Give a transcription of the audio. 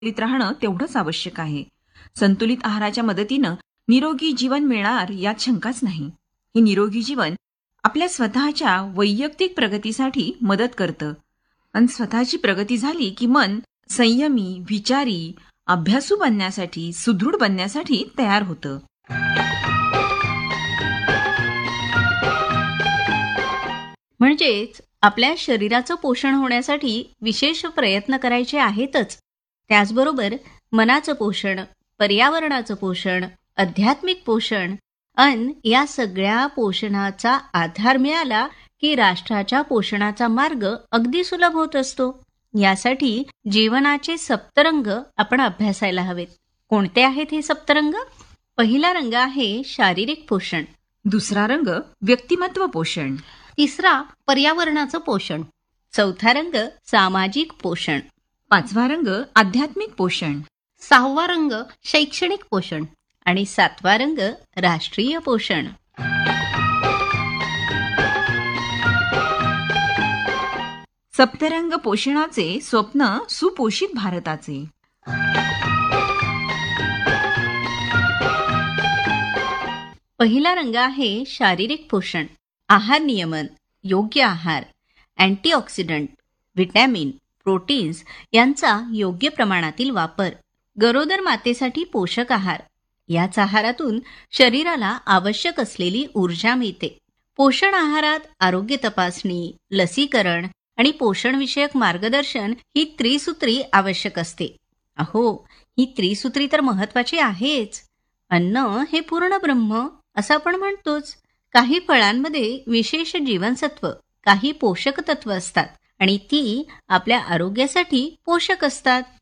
संतुलित राहणं तेवढंच आवश्यक आहे. संतुलित आहाराच्या मदतीनं निरोगी जीवन मिळणार यात शंकाच नाही. हे निरोगी जीवन आपल्या स्वतःच्या वैयक्तिक प्रगतीसाठी मदत करतं आणि स्वतःची प्रगती झाली की मन संयमी, विचारी, अभ्यासू बनण्यासाठी, सुदृढ बनण्यासाठी तयार होतं. म्हणजेच आपल्या शरीराचं पोषण होण्यासाठी विशेष प्रयत्न करायचे आहेतच. त्याचबरोबर मनाचं पोषण, पर्यावरणाचं पोषण, आध्यात्मिक पोषण या सगळ्या पोषणाचा आधार मिळाला की राष्ट्राच्या पोषणाचा मार्ग अगदी सुलभ होत असतो. यासाठी जीवनाचे सप्तरंग आपण अभ्यासायला हवेत. कोणते आहेत हे सप्तरंग? पहिला रंग आहे शारीरिक पोषण, दुसरा रंग व्यक्तिमत्व पोषण, तिसरा पर्यावरणाचं पोषण, चौथा रंग सामाजिक पोषण, पाचवा रंग आध्यात्मिक पोषण, सहावा रंग शैक्षणिक पोषण आणि सातवा रंग राष्ट्रीय पोषण. सप्तरंग पोषणाचे स्वप्न सुपोषित भारताचे. पहिला रंग आहे शारीरिक पोषण. आहार नियमन, योग्य आहार, अँटीऑक्सिडंट, व्हिटॅमिन, प्रोटीन्स यांचा योग्य प्रमाणातील वापर, गरोदर मातेसाठी पोषक आहार. याच आहारातून शरीराला आवश्यक असलेली ऊर्जा मिळते. पोषण आहारात आरोग्य तपासणी, लसीकरण आणि पोषणविषयक मार्गदर्शन ही त्रिसूत्री आवश्यक असते. अहो, ही त्रिसूत्री तर महत्वाची आहेच. अन्न हे पूर्ण ब्रह्म असं आपण म्हणतोच. काही फळांमध्ये विशेष जीवनसत्व, काही पोषक तत्व असतात आणि ती आपल्या आरोग्यासाठी पोषक असतात.